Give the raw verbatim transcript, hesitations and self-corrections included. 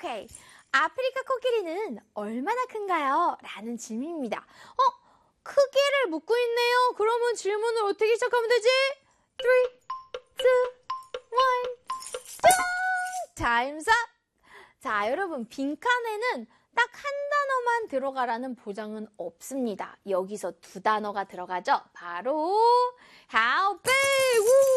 오케이. 아프리카 코끼리는 얼마나 큰가요? 라는 질문입니다. 어? 크기를 묻고 있네요. 그러면 질문을 어떻게 시작하면 되지? three, two, one, time's up. 자, 여러분, 빈칸에는 딱 한 단어만 들어가라는 보장은 없습니다. 여기서 두 단어가 들어가죠. 바로 how big.